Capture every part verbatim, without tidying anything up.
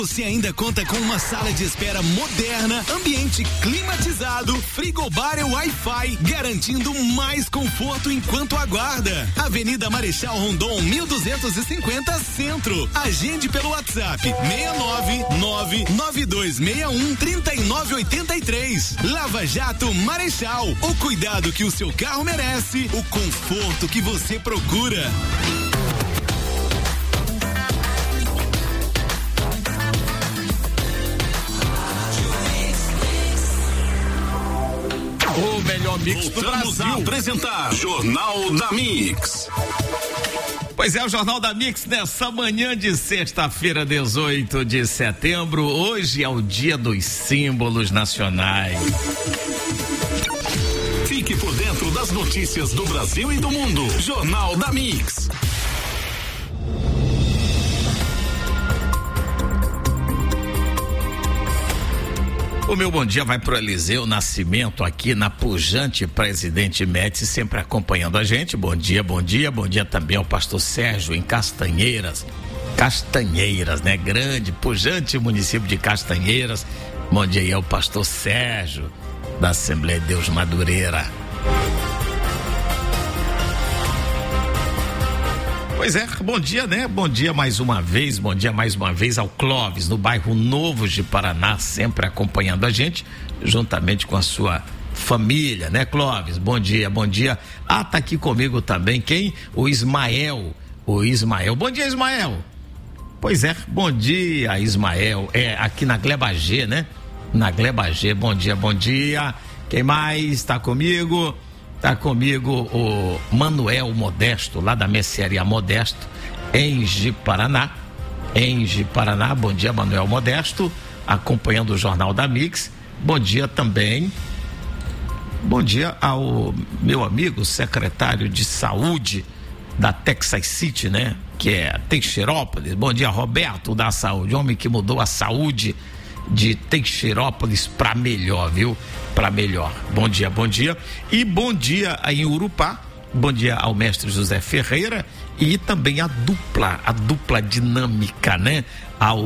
Você ainda conta com uma sala de espera moderna, ambiente climatizado, frigobar e Wi-Fi, garantindo mais conforto enquanto aguarda. Avenida Marechal Rondon, mil duzentos e cinquenta, Centro. Agende pelo WhatsApp seis nove nove nove dois seis um três nove oito três. Lava Jato Marechal, o cuidado que o seu carro merece, o conforto que você procura. O melhor mix do Voltamos Brasil. a apresentar Jornal da Mix. Pois é, o Jornal da Mix nessa manhã de sexta-feira, dezoito de setembro. Hoje é o dia dos símbolos nacionais. Fique por dentro das notícias do Brasil e do mundo. Jornal da Mix. O meu bom dia vai pro Eliseu Nascimento aqui na pujante Presidente Médici, sempre acompanhando a gente. Bom dia, bom dia, bom dia também ao pastor Sérgio em Castanheiras. Castanheiras, né? Grande, pujante município de Castanheiras. Bom dia aí ao pastor Sérgio da Assembleia de Deus Madureira. Pois é, bom dia, né? Bom dia mais uma vez, bom dia mais uma vez ao Clóvis, no bairro Novo de Paraná, sempre acompanhando a gente, juntamente com a sua família, né, Clóvis? Bom dia, bom dia. Ah, tá aqui comigo também, quem? O Ismael, o Ismael. Bom dia, Ismael. Pois é, bom dia, Ismael. É, aqui na Gleba G, né? Na Gleba G, bom dia, bom dia. Quem mais tá comigo? Tá comigo o Manuel Modesto, lá da Mercearia Modesto, em Ji-Paraná. Em Ji-Paraná, bom dia, Manuel Modesto, acompanhando o Jornal da Mix. Bom dia também. Bom dia ao meu amigo secretário de Saúde da Texas City, né? Que é Teixeirópolis. Bom dia, Roberto da Saúde, homem que mudou a saúde de Teixeirópolis para melhor, viu? Para melhor. Bom dia, bom dia. E bom dia aí em Urupá. Bom dia ao mestre José Ferreira e também a dupla, a dupla dinâmica, né? Ao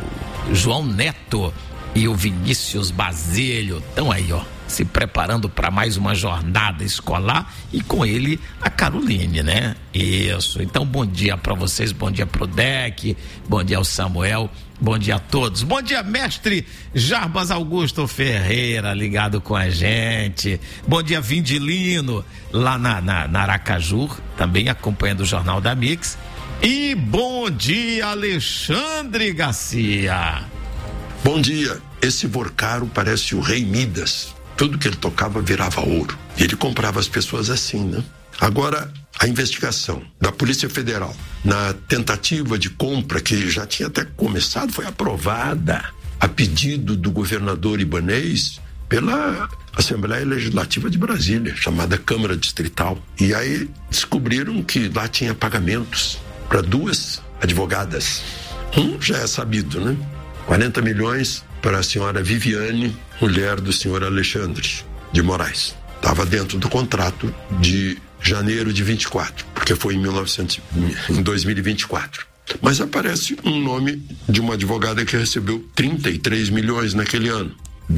João Neto e o Vinícius Basílio. Estão aí, ó, se preparando para mais uma jornada escolar e com ele a Caroline, né? Isso. Então, bom dia para vocês, bom dia pro Deck, bom dia ao Samuel, bom dia a todos. Bom dia, mestre Jarbas Augusto Ferreira, ligado com a gente. Bom dia, Vindilino, lá na, na, na Aracaju, também acompanhando o Jornal da Mix. E bom dia, Alexandre Garcia. Bom dia. Esse Vorcaro parece o rei Midas. Tudo que ele tocava virava ouro. E ele comprava as pessoas assim, né? Agora, a investigação da Polícia Federal na tentativa de compra, que já tinha até começado, foi aprovada a pedido do governador Ibanez pela Assembleia Legislativa de Brasília, chamada Câmara Distrital. E aí descobriram que lá tinha pagamentos para duas advogadas. Um já é sabido, né? quarenta milhões para a senhora Viviane, mulher do senhor Alexandre de Moraes. Estava dentro do contrato de janeiro de vinte e quatro, porque foi em, mil e novecentos, em dois mil e vinte e quatro. Mas aparece um nome de uma advogada que recebeu trinta e três milhões naquele ano,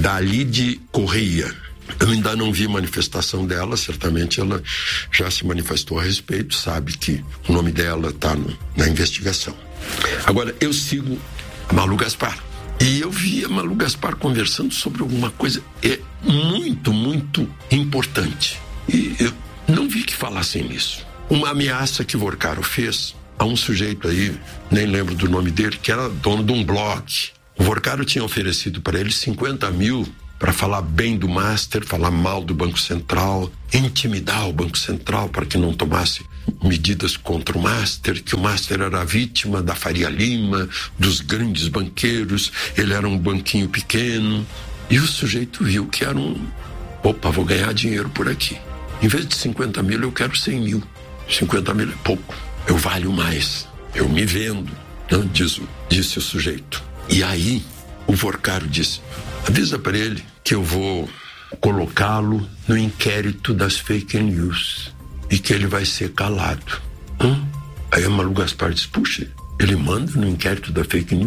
Dalide Correia. Eu ainda não vi manifestação dela, certamente ela já se manifestou a respeito, sabe que o nome dela está na investigação. Agora, eu sigo Malu Gaspar. E eu vi a Malu Gaspar conversando sobre alguma coisa é muito, muito importante. E eu não vi que falassem nisso. Uma ameaça que Vorcaro fez a um sujeito aí, nem lembro do nome dele, que era dono de um blog. O Vorcaro tinha oferecido para ele cinquenta mil para falar bem do Master, falar mal do Banco Central, intimidar o Banco Central para que não tomasse medidas contra o Master, que o Master era vítima da Faria Lima, dos grandes banqueiros, ele era um banquinho pequeno. E o sujeito viu que era um... Opa, vou ganhar dinheiro por aqui. Em vez de cinquenta mil, eu quero cem mil. cinquenta mil é pouco. Eu valho mais. Eu me vendo, não, diz, disse o sujeito. E aí, o Vorcaro disse, avisa para ele que eu vou colocá-lo no inquérito das fake news e que ele vai ser calado. Hum? Aí a Malu Gaspar disse, puxa, ele manda no inquérito da fake news?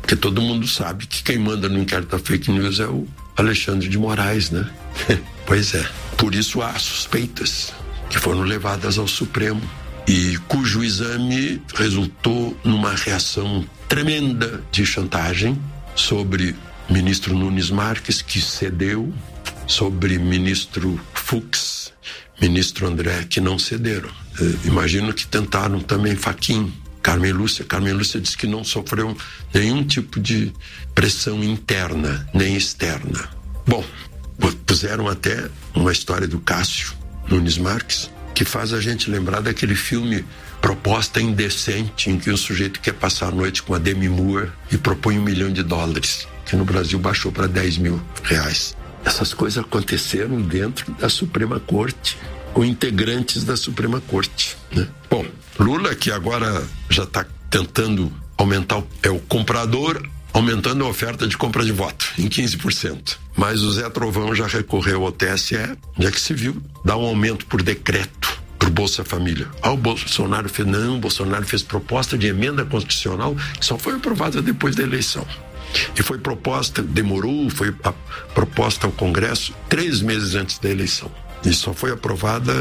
Porque todo mundo sabe que quem manda no inquérito da fake news é o Alexandre de Moraes, né? Pois é. Por isso há suspeitas que foram levadas ao Supremo e cujo exame resultou numa reação tremenda de chantagem sobre ministro Nunes Marques, que cedeu, sobre ministro Fux, ministro André, que não cederam. Eu imagino que tentaram também Fachin, Carmen Lúcia. Carmen Lúcia disse que não sofreu nenhum tipo de pressão interna, nem externa. Bom, puseram até uma história do Cássio Nunes Marques, que faz a gente lembrar daquele filme Proposta Indecente, em que o sujeito quer passar a noite com a Demi Moore e propõe um milhão de dólares, que no Brasil baixou para dez mil reais. Essas coisas aconteceram dentro da Suprema Corte, com integrantes da Suprema Corte, né? Bom, Lula, que agora já está tentando aumentar, o, é o comprador, aumentando a oferta de compra de voto em quinze por cento. Mas o Zé Trovão já recorreu ao T S E, já que se viu, dá um aumento por decreto para o Bolsa Família. Ah, o Bolsonaro fez, não, o Bolsonaro fez proposta de emenda constitucional que só foi aprovada depois da eleição. E foi proposta, demorou, foi a proposta ao Congresso três meses antes da eleição. E só foi aprovada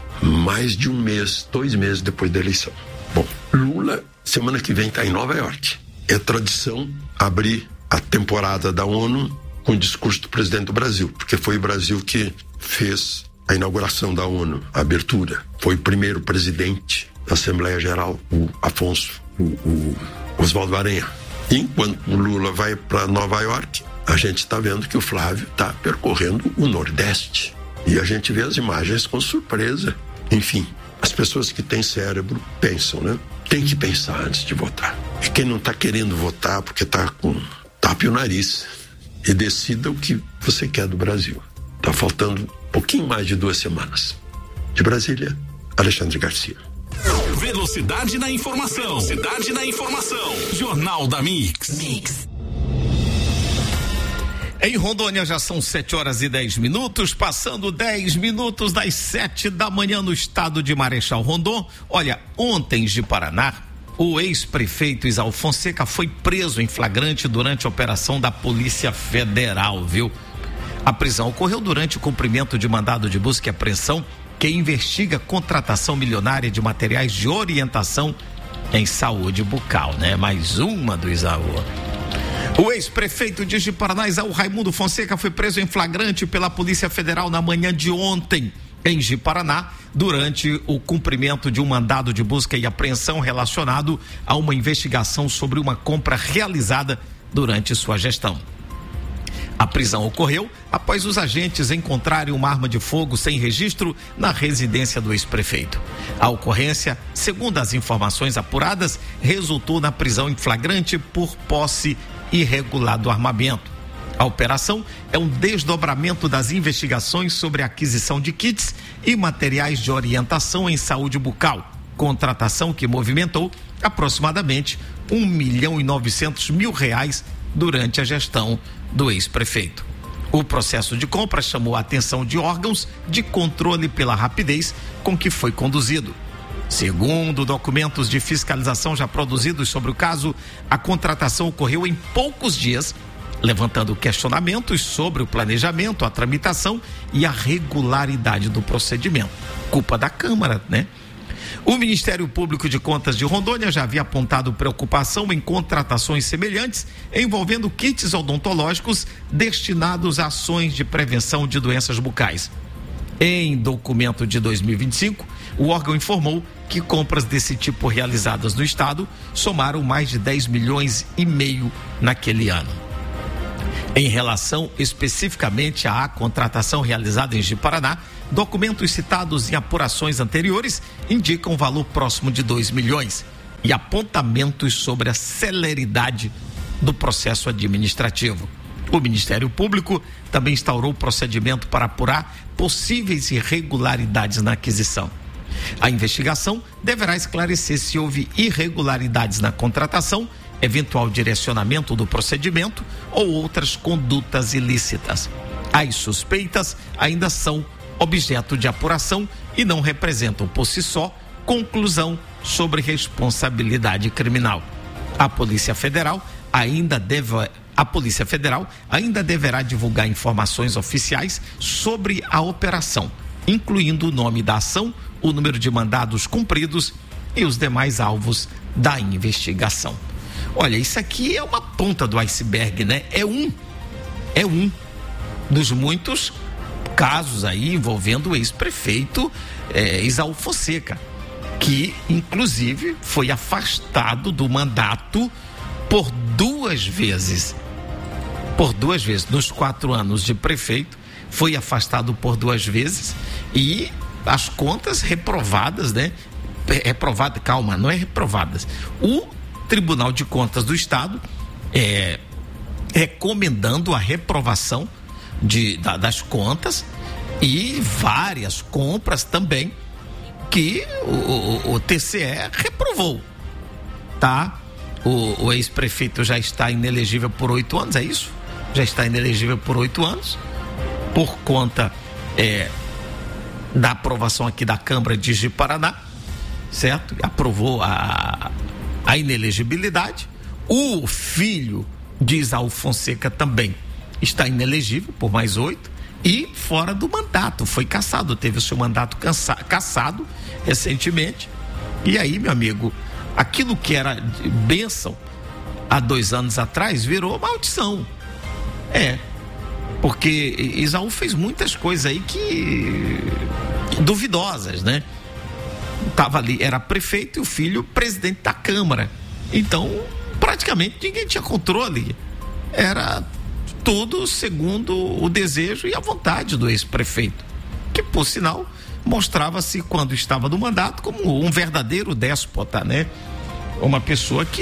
mais de um mês, dois meses depois da eleição. Bom, Lula, semana que vem está em Nova York. É tradição abrir a temporada da ONU com o discurso do presidente do Brasil, porque foi o Brasil que fez a inauguração da ONU, a abertura. Foi o primeiro presidente da Assembleia Geral, o Afonso, o, o Oswaldo Aranha. E enquanto o Lula vai para Nova York, a gente está vendo que o Flávio está percorrendo o Nordeste. E a gente vê as imagens com surpresa. Enfim, as pessoas que têm cérebro pensam, né? Tem que pensar antes de votar. E quem não está querendo votar porque está com tape o nariz e decida o que você quer do Brasil. Está faltando um pouquinho mais de duas semanas. De Brasília, Alexandre Garcia. Velocidade na informação. Velocidade na informação. Jornal da Mix. Mix. Em Rondônia já são sete horas e dez minutos, passando dez minutos das sete da manhã no estado de Marechal Rondon. Olha, ontem de Paraná, o ex-prefeito Isaú Fonseca foi preso em flagrante durante a operação da Polícia Federal, viu? A prisão ocorreu durante o cumprimento de mandado de busca e apreensão que investiga contratação milionária de materiais de orientação em saúde bucal, né? Mais uma do Isaú. O ex-prefeito de Ji-Paraná, Isaú Raimundo Fonseca, foi preso em flagrante pela Polícia Federal na manhã de ontem, em Ji-Paraná, durante o cumprimento de um mandado de busca e apreensão relacionado a uma investigação sobre uma compra realizada durante sua gestão. A prisão ocorreu após os agentes encontrarem uma arma de fogo sem registro na residência do ex-prefeito. A ocorrência, segundo as informações apuradas, resultou na prisão em flagrante por posse irregular do armamento. A operação é um desdobramento das investigações sobre a aquisição de kits e materiais de orientação em saúde bucal, contratação que movimentou aproximadamente um milhão e novecentos mil reais durante a gestão do ex-prefeito. O processo de compra chamou a atenção de órgãos de controle pela rapidez com que foi conduzido. Segundo documentos de fiscalização já produzidos sobre o caso, a contratação ocorreu em poucos dias, levantando questionamentos sobre o planejamento, a tramitação e a regularidade do procedimento. Culpa da Câmara, né? O Ministério Público de Contas de Rondônia já havia apontado preocupação em contratações semelhantes envolvendo kits odontológicos destinados a ações de prevenção de doenças bucais. Em documento de dois mil e vinte e cinco, o órgão informou que compras desse tipo realizadas no estado somaram mais de dez milhões e meio naquele ano. Em relação especificamente à contratação realizada em Ji-Paraná, documentos citados em apurações anteriores indicam um valor próximo de dois milhões e apontamentos sobre a celeridade do processo administrativo. O Ministério Público também instaurou o procedimento para apurar possíveis irregularidades na aquisição. A investigação deverá esclarecer se houve irregularidades na contratação, eventual direcionamento do procedimento ou outras condutas ilícitas. As suspeitas ainda são objeto de apuração e não representam por si só conclusão sobre responsabilidade criminal. A Polícia Federal ainda deve, a Polícia Federal ainda deverá divulgar informações oficiais sobre a operação, incluindo o nome da ação, o número de mandados cumpridos e os demais alvos da investigação. Olha, isso aqui é uma ponta do iceberg, né? É um, é um dos muitos casos aí envolvendo o ex-prefeito eh, Esaú Fonseca, que inclusive foi afastado do mandato por duas vezes. Por duas vezes, nos quatro anos de prefeito, foi afastado por duas vezes e as contas reprovadas, né? Reprovada, calma, não é reprovadas. O Tribunal de Contas do Estado é recomendando a reprovação de, da, das contas e várias compras também que o, o, o T C E reprovou, tá? O, o ex-prefeito já está inelegível por oito anos, é isso? Já está inelegível por oito anos por conta é, da aprovação aqui da Câmara de Ji-Paraná, certo? Aprovou a, a inelegibilidade. O filho de Esaú Fonseca também está inelegível por mais oito e fora do mandato, foi cassado, teve o seu mandato cansa, cassado recentemente. E aí, meu amigo, aquilo que era bênção há dois anos atrás virou maldição. É, porque Esaú fez muitas coisas aí que duvidosas, né? Tava ali, era prefeito e o filho presidente da Câmara. Então, praticamente ninguém tinha controle. Era tudo segundo o desejo e a vontade do ex-prefeito, que, por sinal, mostrava-se quando estava no mandato como um verdadeiro déspota, né? Uma pessoa que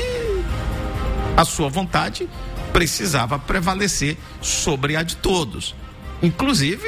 a sua vontade precisava prevalecer sobre a de todos, inclusive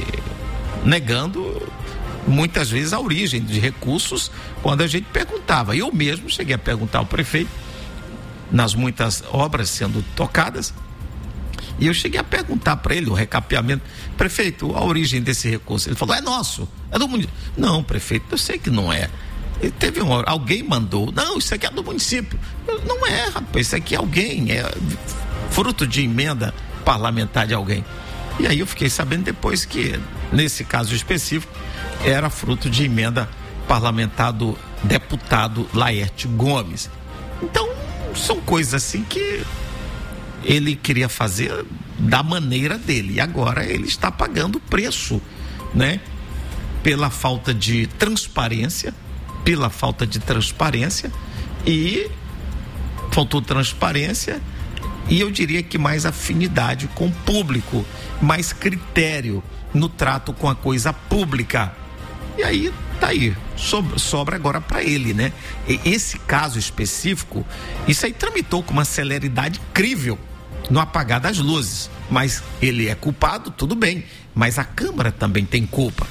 negando muitas vezes a origem de recursos quando a gente perguntava. Eu mesmo cheguei a perguntar ao prefeito nas muitas obras sendo tocadas e eu cheguei a perguntar para ele o recapeamento: prefeito, a origem desse recurso? Ele falou: é nosso, é do município. Não, prefeito, eu sei que não é. Ele teve um, alguém mandou, não, isso aqui é do município. Eu, não é, rapaz, isso aqui é alguém, é fruto de emenda parlamentar de alguém. E aí eu fiquei sabendo depois que, nesse caso específico, era fruto de emenda parlamentar do deputado Laerte Gomes. Então, são coisas assim que ele queria fazer da maneira dele, e agora ele está pagando o preço, né? Pela falta de transparência, pela falta de transparência, e faltou transparência, e eu diria que mais afinidade com o público, mais critério no trato com a coisa pública. E aí, tá aí, sobra, sobra agora para ele, né? E esse caso específico, isso aí tramitou com uma celeridade incrível no apagar das luzes, mas ele é culpado, tudo bem, mas a Câmara também tem culpa.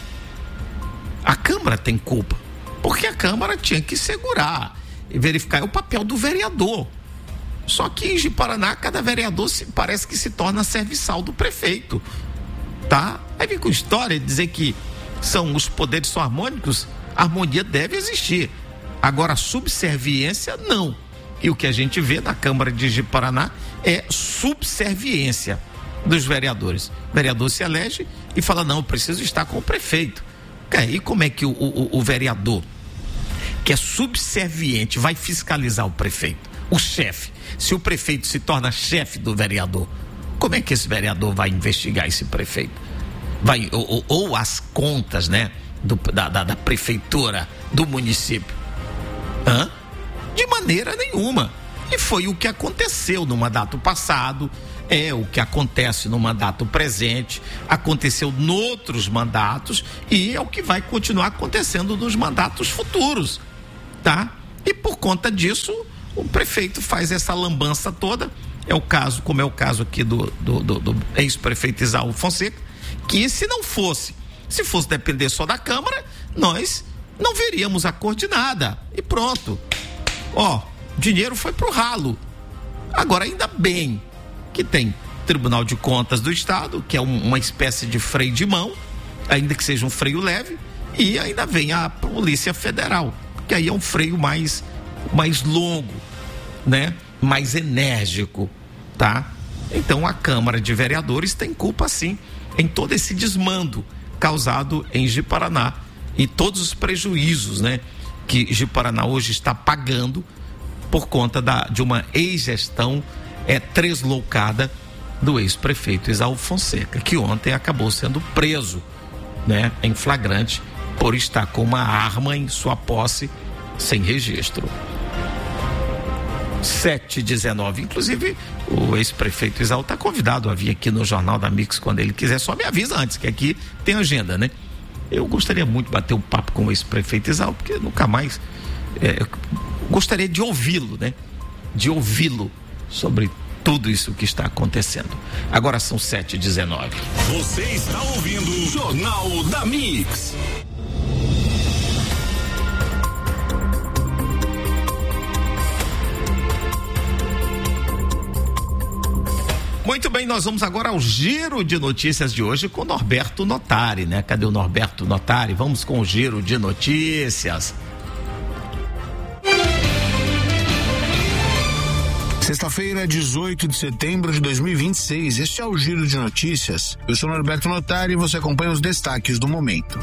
A Câmara tem culpa, porque a Câmara tinha que segurar e verificar, é o papel do vereador. Só que em Ji-Paraná, cada vereador se, parece que se torna serviçal do prefeito, tá? Aí vem com história de dizer que são os poderes são harmônicos, a harmonia deve existir. Agora, a subserviência, não. E o que a gente vê na Câmara de Ji-Paraná é subserviência dos vereadores. O vereador se elege e fala: não, eu preciso estar com o prefeito. E como é que o, o, o vereador, que é subserviente, vai fiscalizar o prefeito, o chefe? Se o prefeito se torna chefe do vereador, como é que esse vereador vai investigar esse prefeito? Vai, ou, ou as contas, né, do, da, da, da prefeitura do município? Hã? De maneira nenhuma. E foi o que aconteceu no mandato passado, é o que acontece no mandato presente, aconteceu noutros mandatos e é o que vai continuar acontecendo nos mandatos futuros, tá? E por conta disso, o prefeito faz essa lambança toda. É o caso, como é o caso aqui do, do, do, do ex-prefeito Esaú Fonseca, que se não fosse, se fosse depender só da Câmara, nós não veríamos a cor de nada. E pronto. Ó, dinheiro foi pro ralo. Agora, ainda bem que tem Tribunal de Contas do Estado, que é um, uma espécie de freio de mão, ainda que seja um freio leve, e ainda vem a Polícia Federal, que aí é um freio mais, mais longo, né? mais enérgico, tá? Então a Câmara de Vereadores tem culpa sim em todo esse desmando causado em Ji-Paraná e todos os prejuízos, né, que Ji-Paraná hoje está pagando por conta da, de uma ex-gestão é, tresloucada do ex-prefeito Esaú Fonseca, que ontem acabou sendo preso, né, em flagrante por estar com uma arma em sua posse sem registro. sete e dezenove, inclusive o ex-prefeito Esaú está convidado a vir aqui no Jornal da Mix quando ele quiser, só me avisa antes, que aqui tem agenda, né? Eu gostaria muito de bater um papo com o ex-prefeito Esaú, porque nunca mais é, gostaria de ouvi-lo, né? De ouvi-lo sobre tudo isso que está acontecendo. Agora são sete e dezenove. Você está ouvindo o Jornal da Mix. Muito bem, nós vamos agora ao giro de notícias de hoje com Norberto Notari, né? Cadê o Norberto Notari? Vamos com o giro de notícias. Sexta-feira, dezoito de setembro de dois mil e vinte e seis. Este é o giro de notícias. Eu sou Norberto Notari e você acompanha os destaques do momento.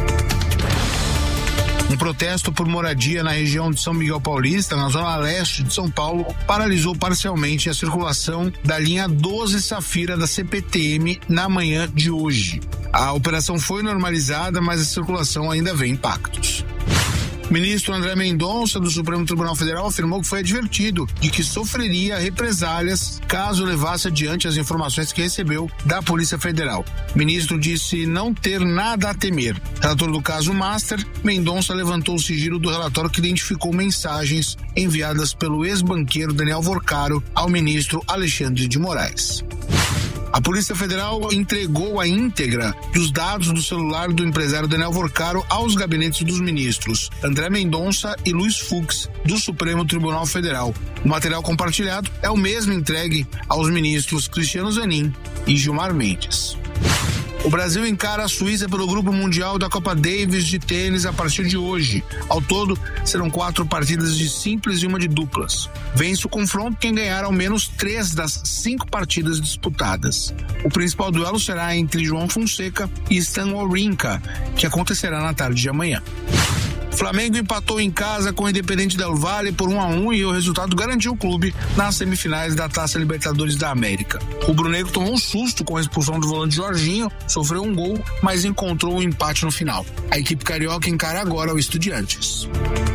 Um protesto por moradia na região de São Miguel Paulista, na zona leste de São Paulo, paralisou parcialmente a circulação da linha doze Safira da C P T M na manhã de hoje. A operação foi normalizada, mas a circulação ainda vê impactos. O ministro André Mendonça, do Supremo Tribunal Federal, afirmou que foi advertido de que sofreria represálias caso levasse adiante as informações que recebeu da Polícia Federal. O ministro disse não ter nada a temer. Relator do caso Master, Mendonça levantou o sigilo do relatório que identificou mensagens enviadas pelo ex-banqueiro Daniel Vorcaro ao ministro Alexandre de Moraes. A Polícia Federal entregou a íntegra dos dados do celular do empresário Daniel Vorcaro aos gabinetes dos ministros André Mendonça e Luiz Fux, do Supremo Tribunal Federal. O material compartilhado é o mesmo entregue aos ministros Cristiano Zanin e Gilmar Mendes. O Brasil encara a Suíça pelo Grupo Mundial da Copa Davis de tênis a partir de hoje. Ao todo, serão quatro partidas de simples e uma de duplas. Vence o confronto quem ganhar ao menos três das cinco partidas disputadas. O principal duelo será entre João Fonseca e Stan Wawrinka, que acontecerá na tarde de amanhã. Flamengo empatou em casa com o Independente Del Valle por um a um e o resultado garantiu o clube nas semifinais da Taça Libertadores da América. O Brunegro tomou um susto com a expulsão do volante Jorginho, sofreu um gol, mas encontrou o um empate no final. A equipe carioca encara agora o Estudiantes.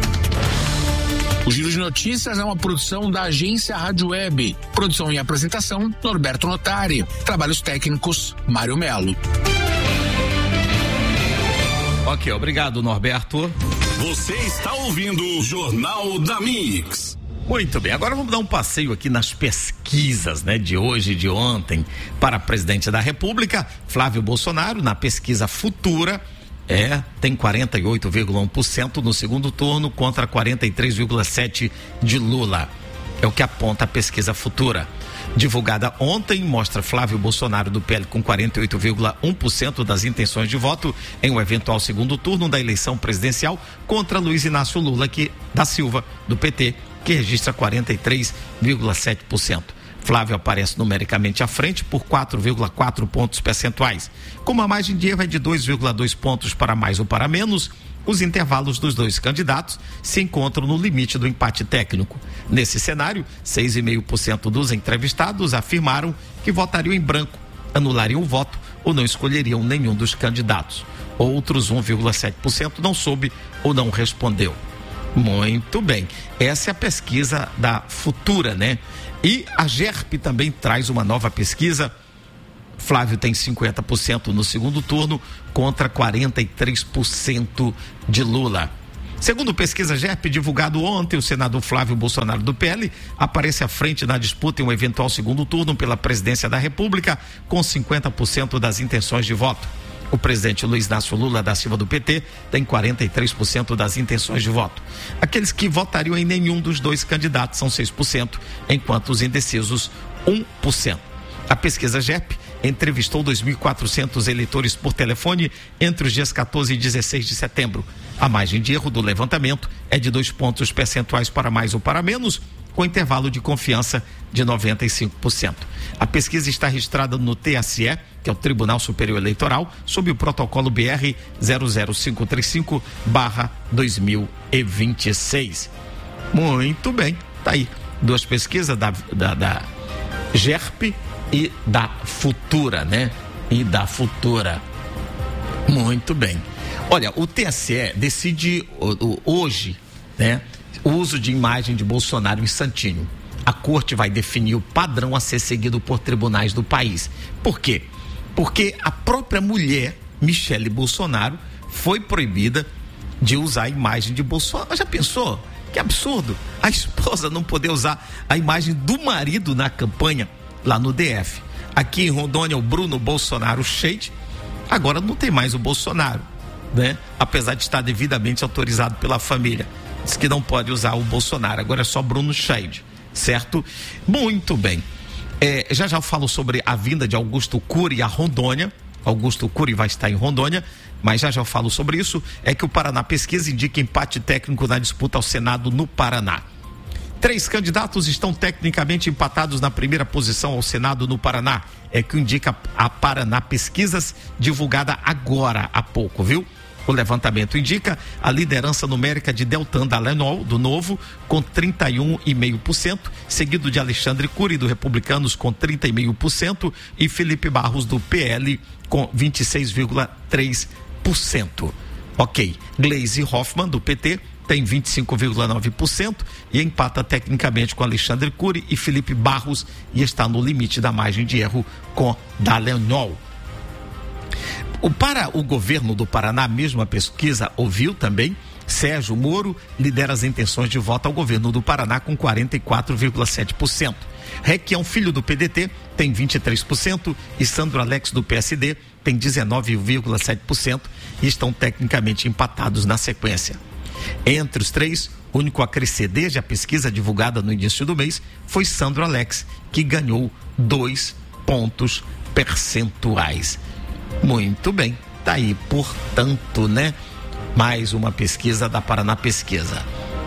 O Giro de Notícias é uma produção da agência Rádio Web. Produção e apresentação, Norberto Notari. Trabalhos técnicos, Mário Melo. Ok, obrigado, Norberto. Você está ouvindo o Jornal da Mix. Muito bem, agora vamos dar um passeio aqui nas pesquisas, né, de hoje e de ontem. Para presidente da República, Flávio Bolsonaro, na pesquisa Futura, é, tem quarenta e oito vírgula um por cento no segundo turno contra quarenta e três vírgula sete por cento de Lula. É o que aponta a pesquisa Futura. Divulgada ontem, mostra Flávio Bolsonaro do P L com quarenta e oito vírgula um por cento das intenções de voto em um eventual segundo turno da eleição presidencial contra Luiz Inácio Lula que, da Silva, do P T, que registra quarenta e três vírgula sete por cento. Flávio aparece numericamente à frente por quatro vírgula quatro pontos percentuais. Como a margem de erro é de dois vírgula dois pontos para mais ou para menos, os intervalos dos dois candidatos se encontram no limite do empate técnico. Nesse cenário, seis vírgula cinco por cento dos entrevistados afirmaram que votariam em branco, anulariam o voto ou não escolheriam nenhum dos candidatos. Outros um vírgula sete por cento não soube ou não respondeu. Muito bem, essa é a pesquisa da Futura, né? E a GERP também traz uma nova pesquisa. Flávio tem cinquenta por cento no segundo turno contra quarenta e três por cento de Lula. Segundo pesquisa GERP divulgado ontem, o senador Flávio Bolsonaro do P L aparece à frente na disputa em um eventual segundo turno pela presidência da República com cinquenta por cento das intenções de voto. O presidente Luiz Inácio Lula da Silva do P T tem quarenta e três por cento das intenções de voto. Aqueles que votariam em nenhum dos dois candidatos são seis por cento, enquanto os indecisos um por cento. A pesquisa GERP entrevistou dois mil e quatrocentos eleitores por telefone entre os dias quatorze e dezesseis de setembro. A margem de erro do levantamento é de dois pontos percentuais para mais ou para menos. com intervalo de confiança de noventa e cinco por cento. A pesquisa está registrada no T S E, que é o Tribunal Superior Eleitoral, sob o protocolo B R zero zero cinco três cinco barra dois mil e vinte e seis. Muito bem, tá aí. Duas pesquisas da, da, da G E R P e da Futura, né? E da Futura. Muito bem. Olha, o T S E decide hoje, né, o uso de imagem de Bolsonaro em Santinho. A corte vai definir o padrão a ser seguido por tribunais do país. Por quê? Porque a própria mulher, Michele Bolsonaro, foi proibida de usar a imagem de Bolsonaro. Já pensou? Que absurdo! A esposa não poder usar a imagem do marido na campanha lá no D F. Aqui em Rondônia, o Bruno Bolsonaro Shade, agora não tem mais o Bolsonaro, né? Apesar de estar devidamente autorizado pela família. Diz que não pode usar o Bolsonaro, agora é só Bruno Shade, certo? Muito bem. É, já já eu falo sobre a vinda de Augusto Cury a Rondônia. Augusto Cury vai estar em Rondônia, mas já já eu falo sobre isso. É que o Paraná Pesquisa indica empate técnico na disputa ao Senado no Paraná. Três candidatos estão tecnicamente empatados na primeira posição ao Senado no Paraná. É que indica a Paraná Pesquisas, divulgada agora há pouco, viu? O levantamento indica a liderança numérica de Deltan Dallagnol, do Novo, com trinta e um vírgula cinco por cento, seguido de Alexandre Cury, do Republicanos, com trinta vírgula cinco por cento, e Felipe Barros, do P L, com vinte e seis vírgula três por cento. Ok. Gleisi Hoffmann, do P T, tem vinte e cinco vírgula nove por cento e empata tecnicamente com Alexandre Cury e Felipe Barros e está no limite da margem de erro com Dallagnol. O, para o governo do Paraná, a mesma pesquisa ouviu também, Sérgio Moro lidera as intenções de voto ao governo do Paraná com quarenta e quatro vírgula sete por cento. Requião Filho, do P D T, tem vinte e três por cento e Sandro Alex, do P S D, tem dezenove vírgula sete por cento e estão tecnicamente empatados na sequência. Entre os três, o único a crescer desde a pesquisa divulgada no início do mês foi Sandro Alex, que ganhou dois pontos percentuais. Muito bem, tá aí, portanto, né? Mais uma pesquisa da Paraná Pesquisa.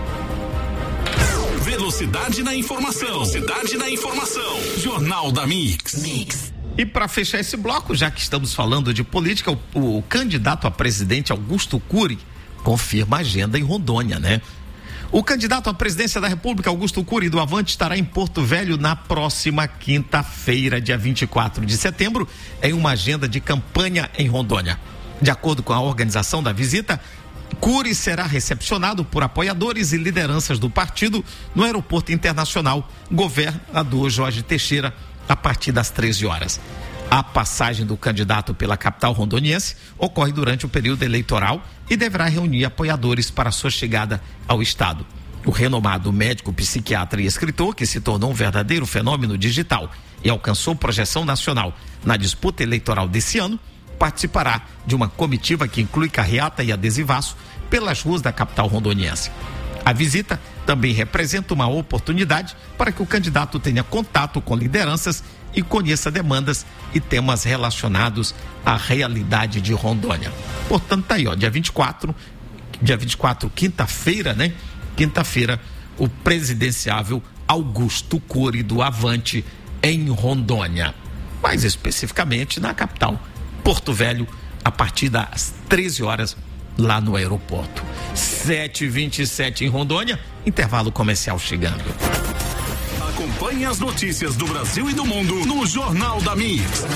Velocidade na informação. Velocidade na informação. Jornal da Mix. Mix. E para fechar esse bloco, já que estamos falando de política, o, o candidato a presidente Augusto Cury confirma a agenda em Rondônia, né? O candidato à presidência da República, Augusto Cury, do Avante, estará em Porto Velho na próxima quinta-feira, dia vinte e quatro de setembro, em uma agenda de campanha em Rondônia. De acordo com a organização da visita, Cury será recepcionado por apoiadores e lideranças do partido no Aeroporto Internacional Governador Jorge Teixeira, a partir das treze horas. A passagem do candidato pela capital rondoniense ocorre durante o período eleitoral e deverá reunir apoiadores para sua chegada ao estado. O renomado médico, psiquiatra e escritor, que se tornou um verdadeiro fenômeno digital e alcançou projeção nacional na disputa eleitoral desse ano, participará de uma comitiva que inclui carreata e adesivaço pelas ruas da capital rondoniense. A visita também representa uma oportunidade para que o candidato tenha contato com lideranças e conheça demandas e temas relacionados à realidade de Rondônia. Portanto, tá aí, ó, dia vinte e quatro, dia vinte e quatro, quinta-feira, né? Quinta-feira, o presidenciável Augusto Cury, do Avante, em Rondônia. Mais especificamente na capital, Porto Velho, a partir das treze horas, lá no aeroporto. sete e vinte e sete em Rondônia, intervalo comercial chegando. Acompanhe as notícias do Brasil e do mundo no Jornal da Mix.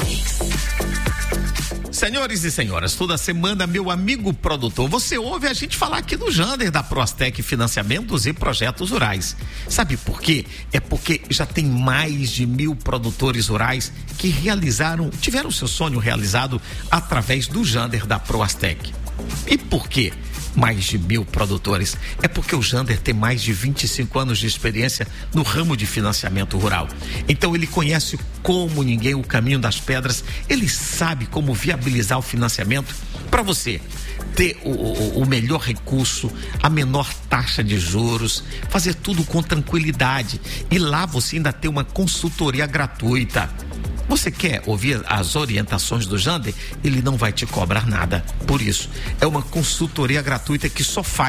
Senhores e senhoras, toda semana, meu amigo produtor, você ouve a gente falar aqui do Jander da Proastec Financiamentos e Projetos Rurais. Sabe por quê? É porque já tem mais de mil produtores rurais que realizaram, tiveram seu sonho realizado através do Jander da Proastec. E por quê? Mais de mil produtores. É porque o Jander tem mais de vinte e cinco anos de experiência no ramo de financiamento rural. Então ele conhece como ninguém o caminho das pedras, ele sabe como viabilizar o financiamento para você ter o, o, o melhor recurso, a menor taxa de juros, fazer tudo com tranquilidade. E lá você ainda tem uma consultoria gratuita. Você quer ouvir as orientações do Jander? Ele não vai te cobrar nada por isso. É uma consultoria gratuita que só faz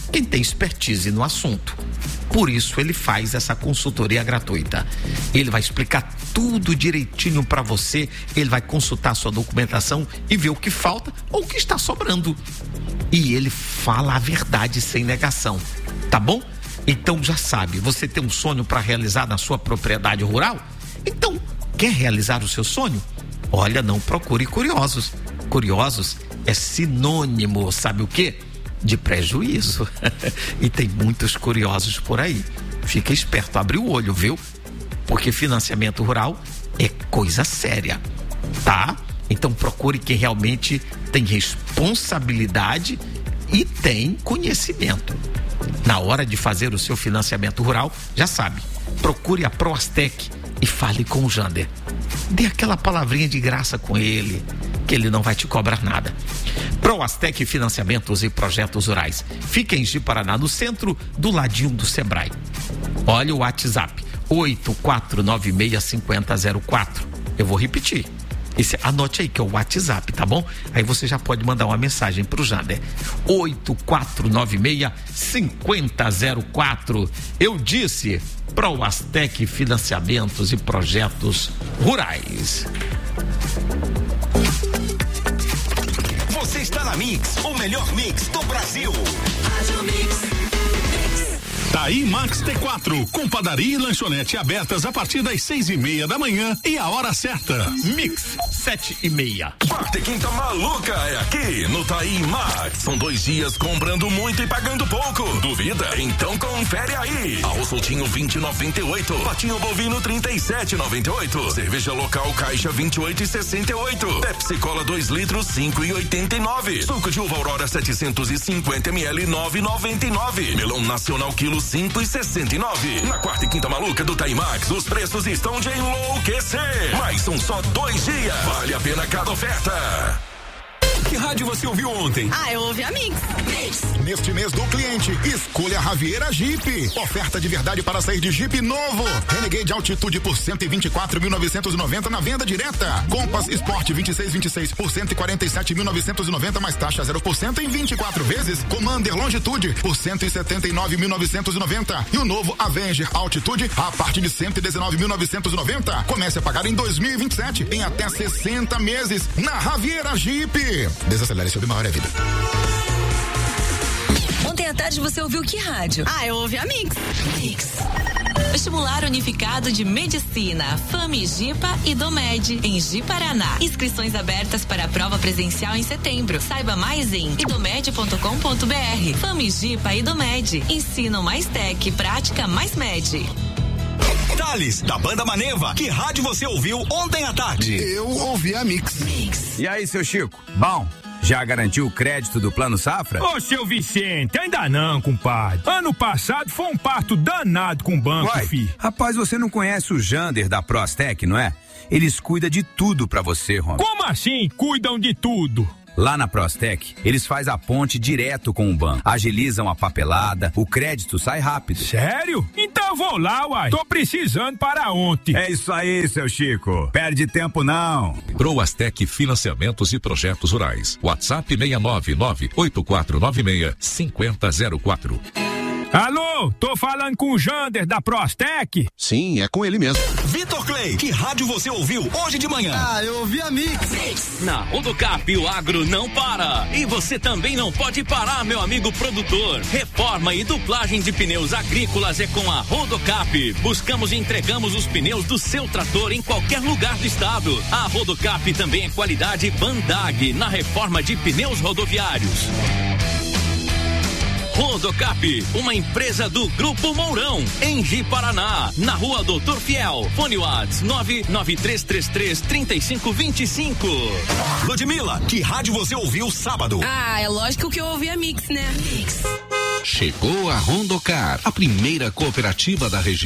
quem tem expertise no assunto. Por isso ele faz essa consultoria gratuita. Ele vai explicar tudo direitinho para você, ele vai consultar sua documentação e ver o que falta ou o que está sobrando. E ele fala a verdade sem negação, tá bom? Então já sabe, você tem um sonho para realizar na sua propriedade rural? Então, quer realizar o seu sonho? Olha, não procure curiosos. Curiosos é sinônimo, sabe o quê? De prejuízo. E tem muitos curiosos por aí. Fica esperto, abre o olho, viu? Porque financiamento rural é coisa séria, tá? Então procure quem realmente tem responsabilidade e tem conhecimento. Na hora de fazer o seu financiamento rural, já sabe, procure a Proastec e fale com o Jander. Dê aquela palavrinha de graça com ele, que ele não vai te cobrar nada. Proastec Financiamentos e Projetos Rurais. Fica em Ji-Paraná, no centro, do ladinho do Sebrae. Olha o WhatsApp, oito quatro nove seis cinco zero zero quatro. Eu vou repetir. Esse, anote aí que é o WhatsApp, tá bom? Aí você já pode mandar uma mensagem pro Jander. oito quatro nove seis cinco zero zero quatro. Eu disse Proastec Financiamentos e Projetos Rurais. Você está na Mix, o melhor mix do Brasil. Rádio Mix. Taí Max T quatro, com padaria e lanchonete abertas a partir das seis e meia da manhã e a hora certa. Mix, sete e meia. Quarta e quinta maluca é aqui no Taí Max. São dois dias comprando muito e pagando pouco. Duvida? Então confere aí. Arroz soltinho vinte e noventa e oito. Patinho bovino trinta e sete e noventa e oito. Cerveja local caixa vinte e oito e sessenta e oito. Pepsi Cola dois litros cinco e oitenta e nove. Suco de uva Aurora setecentos e cinquenta mililitros nove e noventa e nove. Melão nacional quilo cinco e sessenta e nove. Na quarta e quinta maluca do Taimax, os preços estão de enlouquecer. Mas são só dois dias. Vale a pena cada oferta. Que rádio você ouviu ontem? Ah, eu ouvi a Mix. Mix. Neste mês do cliente, escolha a Raviera Jeep. Oferta de verdade para sair de Jeep novo. Renegade Altitude por cento e vinte e quatro mil novecentos e noventa na venda direta. Compass Sport vinte e seis vinte e seis por cento e quarenta e sete mil novecentos e noventa mais taxa zero por cento em vinte e quatro vezes. Commander Longitude por cento e setenta e nove mil novecentos e noventa. E o novo Avenger Altitude a partir de cento e dezenove mil novecentos e noventa. Comece a pagar em dois mil e vinte e sete em até sessenta meses na Raviera Jeep. Desacelere sobre uma hora é vida. Ontem à tarde você ouviu que rádio? Ah, eu ouvi a Mix. Mix. Vestibular Unificado de Medicina, Famigipa e Domed, em Ji-Paraná. Inscrições abertas para a prova presencial em setembro. Saiba mais em idomed ponto com ponto br. Famigipa e Domed. Ensinam mais tech, prática mais med. Thales, da banda Maneva, que rádio você ouviu ontem à tarde? Eu ouvi a Mix. Mix. E aí, seu Chico? Bom, já garantiu o crédito do Plano Safra? Ô, seu Vicente, ainda não, compadre. Ano passado foi um parto danado com o banco, Uai, fi. Rapaz, você não conhece o Jander da Proastec, não é? Eles cuidam de tudo pra você, Rom. Como assim cuidam de tudo? Lá na Proastec, eles fazem a ponte direto com o banco, agilizam a papelada, o crédito sai rápido. Sério? Então eu vou lá, uai. Tô precisando para ontem. É isso aí, seu Chico. Perde tempo não. Proastec Financiamentos e Projetos Rurais. WhatsApp seis nove nove oito quatro nove seis cinco zero zero quatro. Alô, tô falando com o Jander da Proastec? Sim, é com ele mesmo. Vitor Clay, que rádio você ouviu hoje de manhã? Ah, eu ouvi a Mix. Na Rodocap o agro não para. E você também não pode parar, meu amigo produtor. Reforma e duplagem de pneus agrícolas é com a Rodocap. Buscamos e entregamos os pneus do seu trator em qualquer lugar do estado. A Rodocap também é qualidade Bandag na reforma de pneus rodoviários. Rodocap, uma empresa do Grupo Mourão, em Ji-Paraná, na rua Doutor Fiel. Fone Whats nove nove três três três, três cinco dois cinco. Ludmilla, que rádio você ouviu sábado? Ah, é lógico que eu ouvi a Mix, né? Mix. Chegou a Rondocar, a primeira cooperativa da região.